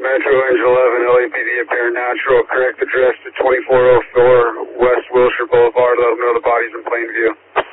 Metro Engine 11, LAPD apparent natural, correct address to 2404 West Wilshire Boulevard, let them know the body's in plain view.